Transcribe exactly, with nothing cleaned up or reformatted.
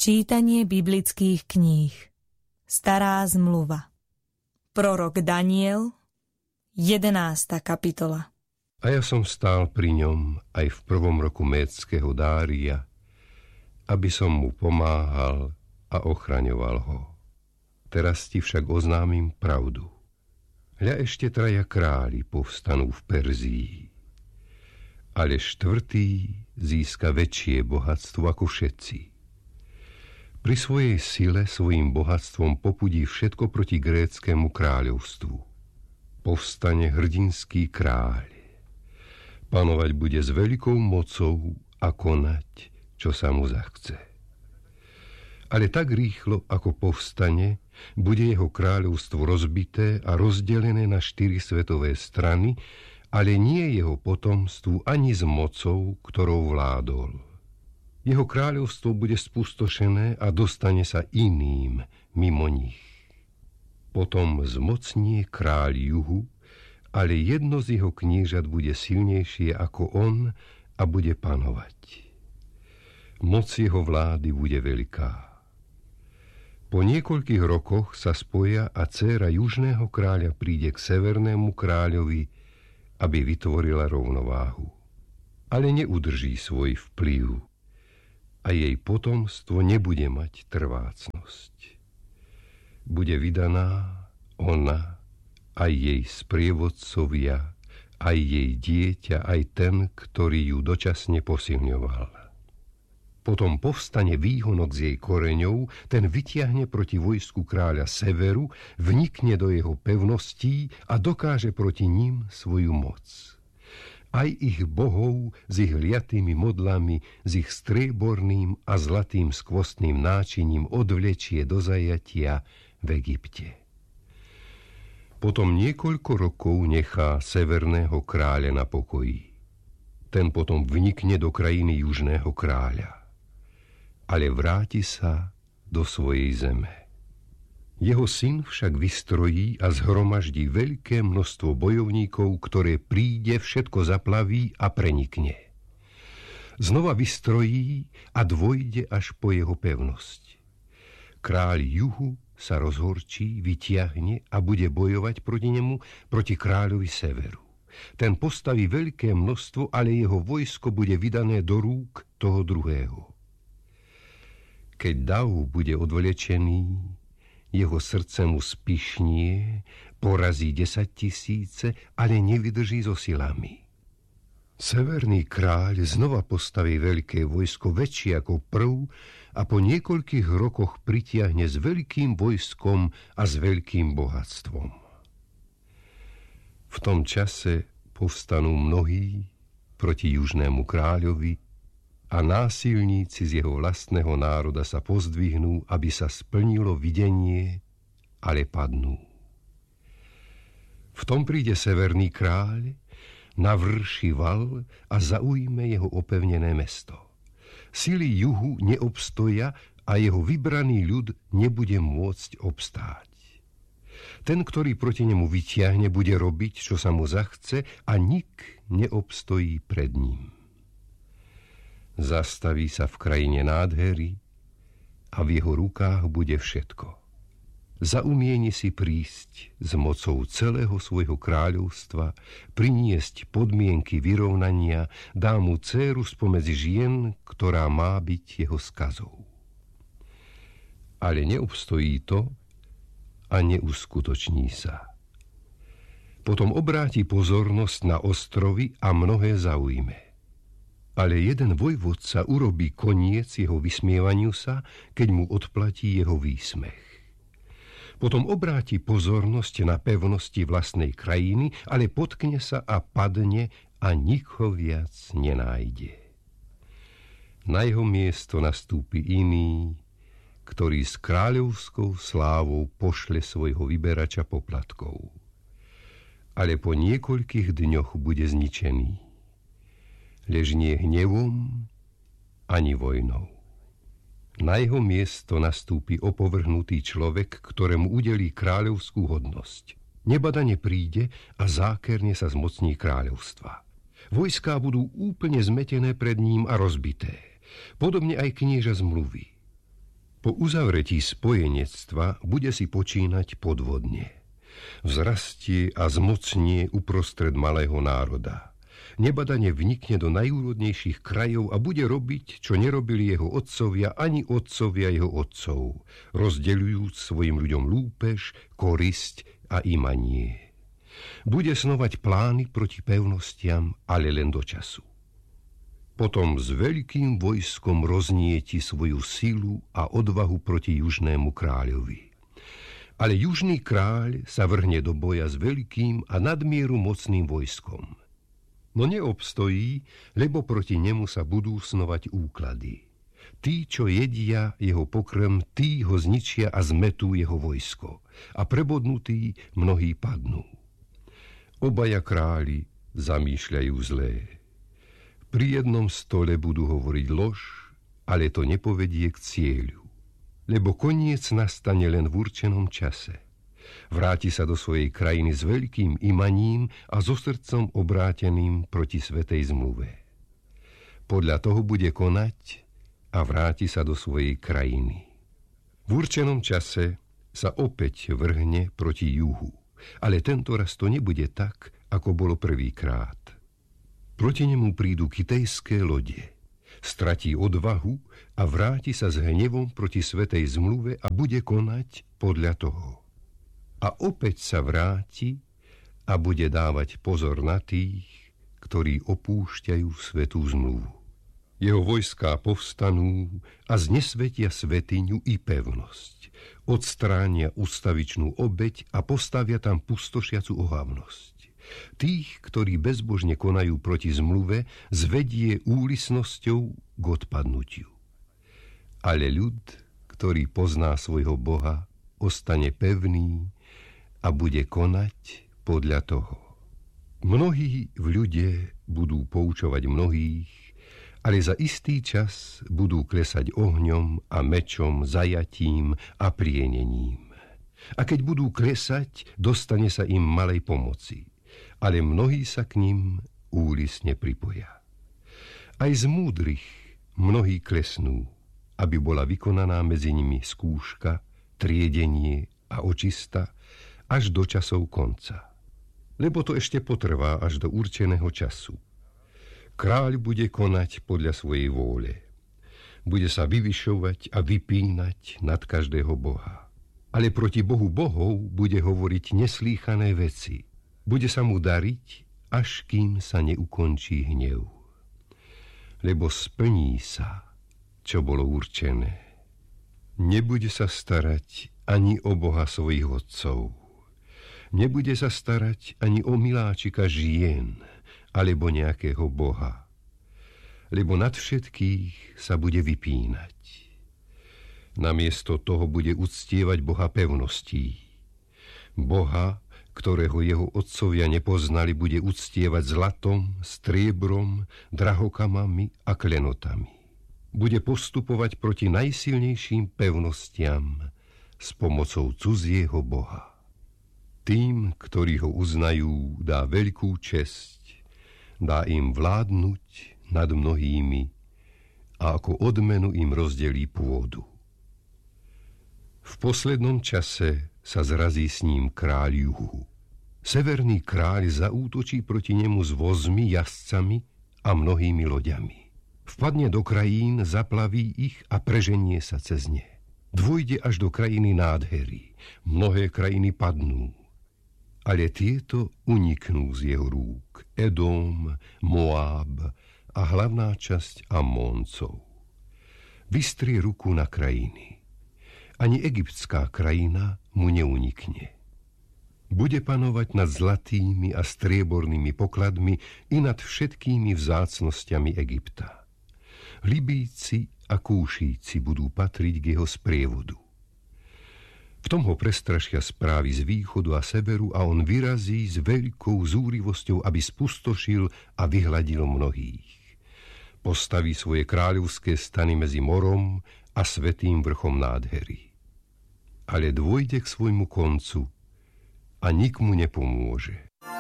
Čítanie biblických kníh. Stará zmluva. Prorok Daniel, jedenásta kapitola. A ja som stál pri ňom aj v prvom roku Médskeho Dária, aby som mu pomáhal a ochraňoval ho. Teraz ti však oznámim pravdu. Hľa ešte traja králi povstanú v Perzii, ale štvrtý získa väčšie bohatstvo ako všetci. Pri svojej sile svojím bohatstvom popudí všetko proti gréckému kráľovstvu. Povstane hrdinský kráľ. Panovať bude s veľkou mocou a konať, čo sa mu zachce. Ale tak rýchlo, ako povstane, bude jeho kráľovstvo rozbité a rozdelené na štyri svetové strany, ale nie jeho potomstvu ani s mocou, ktorou vládol. Jeho kráľovstvo bude spustošené a dostane sa iným mimo nich. Potom zmocnie kráľ juhu, ale jedno z jeho kniežat bude silnejšie ako on a bude panovať. Moc jeho vlády bude veľká. Po niekoľkých rokoch sa spoja a dcéra južného kráľa príde k severnému kráľovi, aby vytvorila rovnováhu. Ale neudrží svoj vplyv a jej potomstvo nebude mať trvácnosť. Bude vydaná ona, aj jej sprievodcovia, aj jej dieťa, aj ten, ktorý ju dočasne posilňoval. Potom povstane výhonok z jej koreňov, ten vytiahne proti vojsku kráľa severu, vnikne do jeho pevností a dokáže proti ním svoju moc. Aj ich bohov s ich liatými modlami, s ich strieborným a zlatým skvostným náčiním odvlečie do zajatia v Egypte. Potom niekoľko rokov nechá severného kráľa na pokoji. Ten potom vnikne do krajiny južného kráľa, ale vráti sa do svojej zeme. Jeho syn však vystrojí a zhromaždí veľké množstvo bojovníkov, ktoré príde, všetko zaplaví a prenikne. Znova vystrojí a dvojde až po jeho pevnosť. Kráľ juhu sa rozhorčí, vytiahne a bude bojovať proti nemu, proti kráľovi severu. Ten postaví veľké množstvo, ale jeho vojsko bude vydané do rúk toho druhého. Keď dav bude odvlečený, jeho srdce mu spyšnie, porazí desaťtisíce, ale nevydrží so silami. Severný kráľ znova postaví veľké vojsko, väčšie ako prv, a po niekoľkých rokoch pritiahne s veľkým vojskom a s veľkým bohatstvom. V tom čase povstanú mnohí proti južnému kráľovi a násilníci z jeho vlastného národa sa pozdvihnú, aby sa splnilo videnie, ale padnú. V tom príde severný kráľ, navrší val a zaujme jeho opevnené mesto. Sily juhu neobstoja a jeho vybraný ľud nebude môcť obstáť. Ten, ktorý proti nemu vytiahne, bude robiť, čo sa mu zachce, a nik neobstojí pred ním. Zastaví sa v krajine nádhery a v jeho rukách bude všetko. Zaumieni si prísť s mocou celého svojho kráľovstva, priniesť podmienky vyrovnania, dá mu dcéru spomedzi žien, ktorá má byť jeho skazou. Ale neobstojí to a neuskutoční sa. Potom obráti pozornosť na ostrovy a mnohé zaujme. Ale jeden vojvodca urobí koniec jeho vysmievaniu sa, keď mu odplatí jeho výsmech. Potom obráti pozornosť na pevnosti vlastnej krajiny, ale potkne sa a padne a nikoho viac nenájde. Na jeho miesto nastúpi iný, ktorý s kráľovskou slávou pošle svojho vyberača poplatkov. Ale po niekoľkých dňoch bude zničený. Lež nie hnevom ani vojnou. Na jeho miesto nastúpi opovrhnutý človek, ktorému udelí kráľovskú hodnosť. Nebadane príde a zákerne sa zmocní kráľovstva. Vojská budú úplne zmetené pred ním a rozbité. Podobne aj knieža zmluvy. Po uzavretí spojenectva bude si počínať podvodne. Vzrastie a zmocnie uprostred malého národa. Nebadane vnikne do najúrodnejších krajov a bude robiť, čo nerobili jeho otcovia ani otcovia jeho otcov, rozdeľujúc svojim ľuďom lúpež, korisť a imanie. Bude snovať plány proti pevnostiam, ale len do času. Potom s veľkým vojskom roznieti svoju silu a odvahu proti južnému kráľovi. Ale južný kráľ sa vrhne do boja s veľkým a nadmieru mocným vojskom. No neobstojí, lebo proti nemu sa budú snovať úklady. Tí, čo jedia jeho pokrm, tí ho zničia a zmetú jeho vojsko. A prebodnutí mnohí padnú. Obaja králi zamýšľajú zlé. Pri jednom stole budú hovoriť lož, ale to nepovedie k cieľu. Lebo koniec nastane len v určenom čase. Vráti sa do svojej krajiny s veľkým imaním a so srdcom obráteným proti svätej zmluve. Podľa toho bude konať a vráti sa do svojej krajiny. V určenom čase sa opäť vrhne proti juhu, ale tento raz to nebude tak, ako bolo prvýkrát. Proti nemu prídu kitejské lode, stratí odvahu a vráti sa s hnevom proti svätej zmluve a bude konať podľa toho. A opäť sa vráti a bude dávať pozor na tých, ktorí opúšťajú svätú zmluvu. Jeho vojská povstanú a znesvetia svätyňu i pevnosť, odstránia ustavičnú obeť a postavia tam pustošiacu ohavnosť. Tých, ktorí bezbožne konajú proti zmluve, zvedie úlisnosťou k odpadnutiu. Ale ľud, ktorý pozná svojho Boha, ostane pevný a bude konať podľa toho. Mnohí v ľude budú poučovať mnohých, ale za istý čas budú klesať ohňom a mečom, zajatím a prienením. A keď budú klesať, dostane sa im malej pomoci. Ale mnohí sa k ním úlisne pripoja. Aj z múdrych mnohí klesnú, aby bola vykonaná medzi nimi skúška, triedenie a očista až do časov konca. Lebo to ešte potrvá až do určeného času. Kráľ bude konať podľa svojej vôle. Bude sa vyvyšovať a vypínať nad každého boha. Ale proti Bohu bohov bude hovoriť neslýchané veci. Bude sa mu dariť, až kým sa neukončí hnev. Lebo splní sa, čo bolo určené. Nebude sa starať ani o Boha svojich otcov. Nebude sa starať ani o miláčika žien, alebo nejakého boha. Lebo nad všetkých sa bude vypínať. Namiesto toho bude uctievať Boha pevností. Boha, ktorého jeho otcovia nepoznali, bude uctievať zlatom, striebrom, drahokamami a klenotami. Bude postupovať proti najsilnejším pevnostiam s pomocou cudzieho boha. Tým, ktorí ho uznajú, dá veľkú česť, dá im vládnuť nad mnohými a ako odmenu im rozdelí pôdu. V poslednom čase sa zrazí s ním kráľ juhu. Severný kráľ zaútočí proti nemu s vozmi, jazdcami a mnohými loďami. Vpadne do krajín, zaplaví ich a preženie sa cez ne. Dvojde až do krajiny nádhery. Mnohé krajiny padnú. Ale tieto uniknú z jeho rúk. Edom, Moáb a hlavná časť Ammóncov. Vystrie ruku na krajiny. Ani egyptská krajina mu neunikne. Bude panovať nad zlatými a striebornými pokladmi i nad všetkými vzácnosťami Egypta. Libíci a Kúšíci budú patriť k jeho sprievodu. V tom ho prestrašia správy z východu a severu a on vyrazí s veľkou zúrivosťou, aby spustošil a vyhladil mnohých. Postaví svoje kráľovské stany medzi morom a svätým vrchom nádhery. Ale dôjde k svojmu koncu a nik mu nepomôže.